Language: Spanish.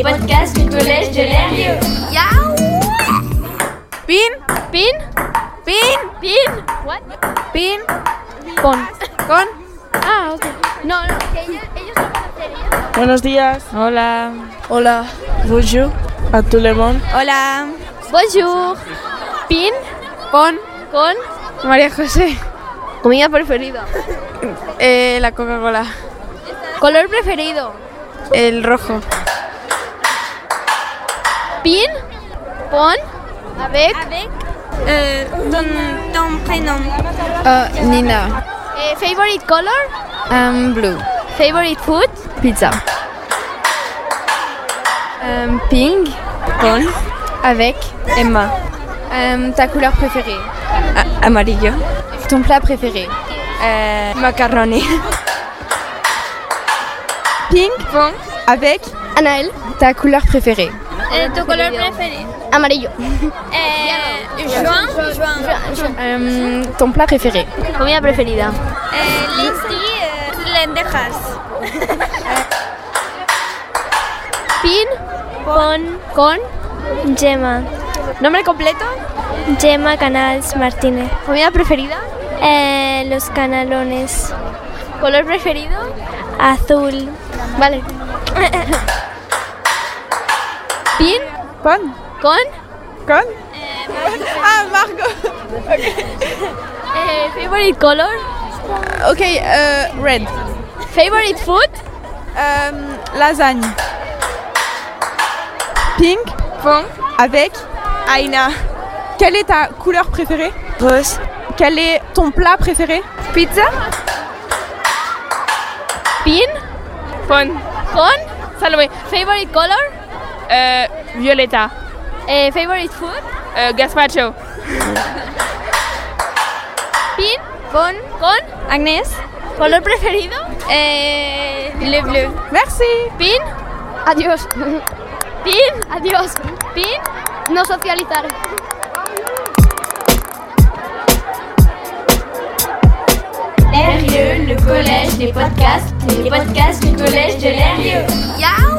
les podcasts du collège de l'Herlieu. Pin. Pin. Pin. Pin. What? Pin. Con. Con. Ah, ok. No, que ellos lo van a hacer. Buenos días. Hola. Hola. Bonjour à tout le monde. Hola. Bonjour. Pin. Con. Con. María José. Comida preferida. La Coca-Cola. Color preferido. El rojo. Pin. Pon. Avec. Ton prénom. Nina. Favorite color. Blue. Favorite food. Pizza. Pink. Con. Avec. Emma. Ta couleur préférée. Amarillo. Ton plat préféré. Macaroni. Pink. Con. Avec. Anaël. Ta couleur préférée. Tu color preferido. Amarillo. Juan. Ton plat préféré. Comida preferida. Lentejas. Pin. Pon. Con. Gemma. Nombre completo. Gemma Canals Martínez. Comida preferida. Los canalones. Color preferido. Azul. Vale. Pin. Pon. Con. Con. Margot. Favorite color. Red. Favorite food. Lasagne. Pink. Pon. Avec. Aina. Quelle est ta couleur préférée? Rose. Quel est ton plat préféré? Pizza. Pin. Pon. Con. Salomé. Favorite color. Violeta. Favorite food. Gazpacho. Pin. Con. Con. Agnès. Color preferido. Le bleu. Merci. Pin. Adiós. Pin. Adiós. Pin. No socializar. L'Herlieu, le collège des podcasts, les podcasts du collège de l'Herlieu.